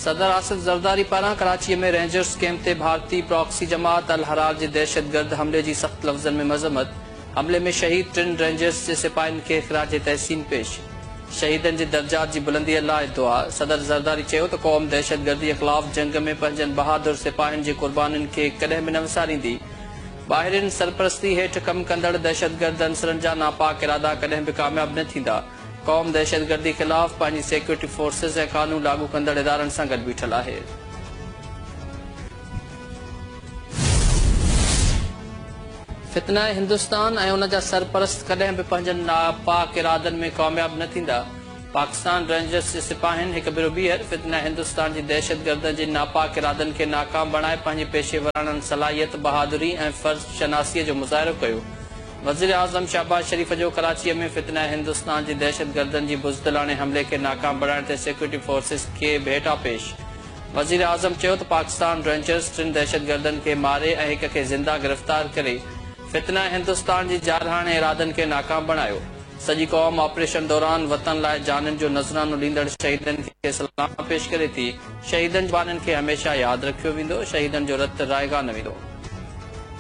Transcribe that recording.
सदर आसिफ ज़रदारी पारां कराची में रेंजर्स कैंप ते भारतीय प्रॉक्सी जमात अल हरार जे दहशतगर्द हमले जी सख्त लफ्ज़न में मज़म्मत। हमले में शहीद 3 रेंजर्स जे सिपाहियुनि खे ख़िराज तहसीन पेश। शहीदनि जे दर्जात जी बुलंदीअ लाइ दुआ। सदर ज़रदारी चयो त क़ौम दहशतगर्दी के ख़िलाफ़ जंग में पंहिंजनि बहादुर सिपाहियुनि जी क़ुर्बानियुनि खे कॾहिं बि न विसारींदी। ॿाहिरिन सरपरस्ती हेठि कम कंदड़ दहशतगर्द अंसरनि जा नापाक इरादा कॾहिं बि कामयाब न थींदा। क़ौम दहशतगर्दी के ख़िलाफ़ पंहिंजी सिक्योरिटी फोर्सेस ऐं कानून लागू कंदड़ इदारनि सां गॾु बीठल आहे। फितना हिंदुस्तान ऐं उन जा सरपरस्त कॾहिं बि पंहिंजनि नापाक इरादनि में कामयाब न थींदा। पाकिस्तान रेंजर्स जे सिपाहियुनि हिकु भेरो ॿीहर फितना हिंदुस्तान जी दहशतगर्दनि जे नापाक इरादनि खे नाकाम बणाए पंहिंजी पेशेवराननि सलाहियत, बहादुरी ऐं फर्ज़ शनासीअ जो मुज़ाहिरो कयो। वज़ीर आज़म शहबाज शरीफ़ जो कराची में फितना हिंदुस्तान जी दहशतगर्दनि जी बुज़दिलाने हमले के नाकाम बणाइण ते सिक्योरिटी फोर्सेस खे भेटा पेश। वज़ीर आज़म चयो त पाकिस्तान रेंजर्स 3 दहशतगर्दनि खे मारे ऐं हिक खे ज़िंदा गिरफ़्तार करे फितना हिंदुस्तान जी जारहाणे इरादनि खे नाकाम बणायो। सॼी क़ौम ऑपरेशन दौरान वतन लाइ जाननि जो नज़रानो ॾींदड़ शहीदनि खे सलाम पेश करे थी। शहीदनि जवाननि खे हमेशह यादि रखियो वेंदो। शहीदनि जो रतु रायगा न वेंदो।